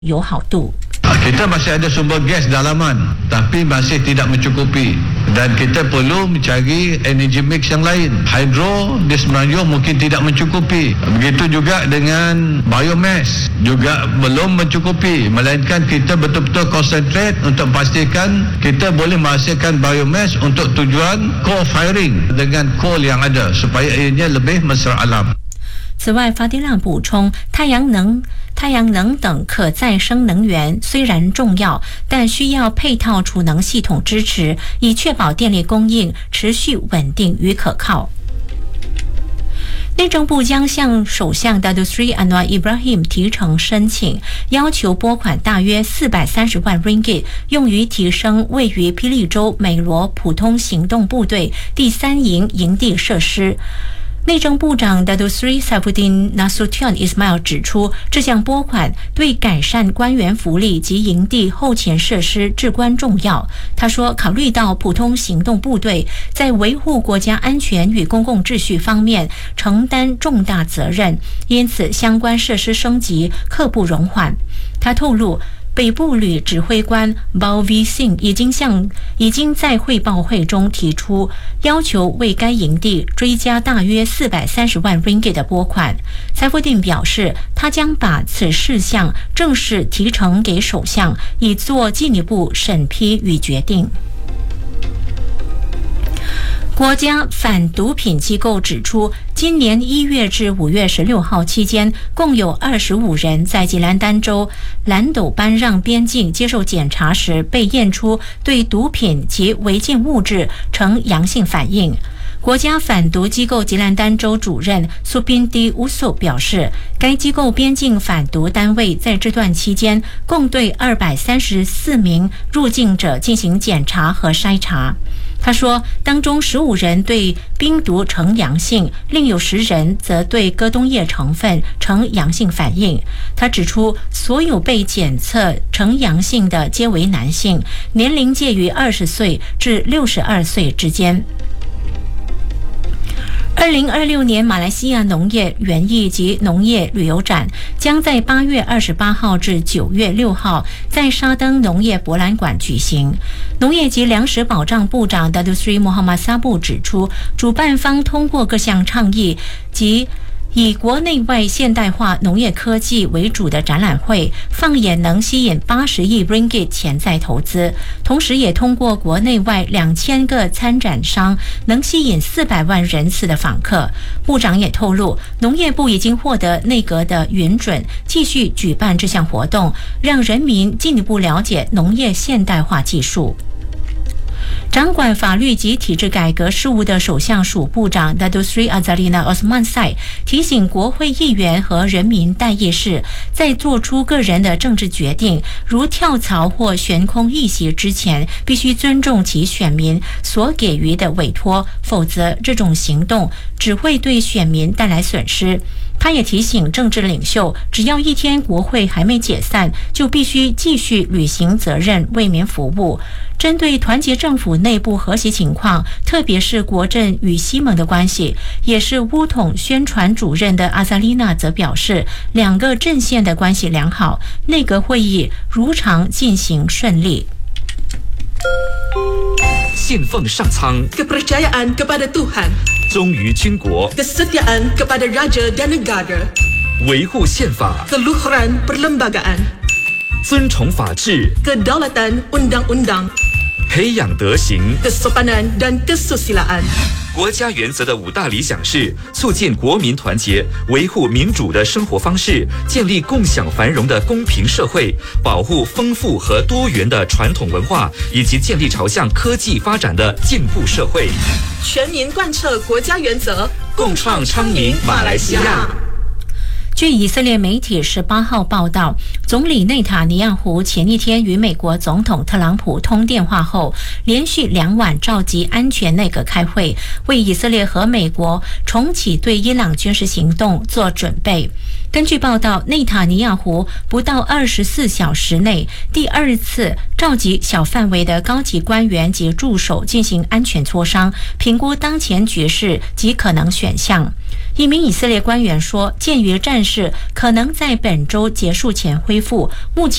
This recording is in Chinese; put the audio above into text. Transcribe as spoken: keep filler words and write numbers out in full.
友好度。 Kita masih ada sumber gas dalaman, tapi masih tidak mencukupi. Dan kita perlu mencari energy mix yang lain. Hydro di Semenanjung mungkin tidak mencukupi. Begitu juga dengan biomass juga belum mencukupi. Melainkan kita betul-betul concentrate untuk pastikan kita boleh menghasilkan biomass untuk tujuan co-firing dengan coal yang ada supaya ianya lebih mesra alam。 此外，发电量补充，太阳能、太阳能等可再生能源虽然重要，但需要配套储能系统支持，以确保电力供应持续稳定与可靠。内政部将向首相 Datuk Seri Anwar Ibrahim 提呈申请，要求拨款大约四百三十万 ringgit 用于提升位于霹雳州美罗普通行动部队第三营营地设施。内政部长 Datuk Seri Saifuddin Nasution Ismail 指出，这项拨款对改善官员福利及营地后勤设施至关重要。他说，考虑到普通行动部队在维护国家安全与公共秩序方面承担重大责任，因此相关设施升级刻不容缓。他透露，北部旅指挥官 Bao V Singh 已经向已经在汇报会中提出要求，为该营地追加大约四百三十万 ringgit 的拨款。财富定表示，他将把此事项正式提呈给首相，以做进一步审批与决定。国家反毒品机构指出，今年一月至五月十六号期间，共有二十五人在吉兰丹州兰斗班让边境接受检查时，被验出对毒品及违禁物质呈阳性反应。国家反毒机构吉兰丹州主任苏宾迪乌索表示，该机构边境反毒单位在这段期间共对二百三十四名入境者进行检查和筛查。他说，当中十五人对冰毒呈阳性，另有十人则对戈东叶成分呈阳性反应。他指出，所有被检测呈阳性的皆为男性，年龄介于二十岁至六十二岁之间。二零二六年马来西亚农业园艺及农业旅游展将在八月二十八号至九月六号在沙登农业博览馆举行。农业及粮食保障部长 Datuk Seri Muhammad Sabu 指出，主办方通过各项倡议及以国内外现代化农业科技为主的展览会，放眼能吸引八十亿 ringgit 潜在投资，同时也通过国内外两千个参展商，能吸引四百万人次的访客。部长也透露，农业部已经获得内阁的允准，继续举办这项活动，让人民进一步了解农业现代化技术。掌管法律及体制改革事务的首相署部长 Datuk Seri Azalina Osman Sai 提醒国会议员和人民代议士，在做出个人的政治决定，如跳槽或悬空议席之前，必须尊重其选民所给予的委托，否则这种行动只会对选民带来损失。他也提醒政治领袖，只要一天国会还没解散，就必须继续履行责任，为民服务。针对团结政府内部和谐情况，特别是国阵与西盟的关系，也是乌统宣传主任的阿萨丽娜则表示，两个阵线的关系良好，内阁会议如常进行顺利。 信奉上苍 kepercayaan kepada Tuhan 忠于军国 kesetiaan kepada raja dan negara 维护宪法 keluhuran perlembagaan 尊崇法治 kedaulatan undang-undang 培养德行 kesopanan dan kesusilaan。 国家原则的五大理想是促进国民团结，维护民主的生活方式，建立共享繁荣的公平社会，保护丰富和多元的传统文化，以及建立朝向科技发展的进步社会。 全民贯彻国家原则， 共创昌明马来西亚。 据以色列媒体十八号报道，总理内塔尼亚胡前一天与美国总统特朗普通电话后，连续两晚召集安全内阁开会，为以色列和美国重启对伊朗军事行动做准备。根据报道，内塔尼亚胡不到二十四小时内第二次召集小范围的高级官员及助手进行安全磋商，评估当前局势及可能选项。一名以色列官员说，鉴于战事可能在本周结束前恢复， 恢复，目前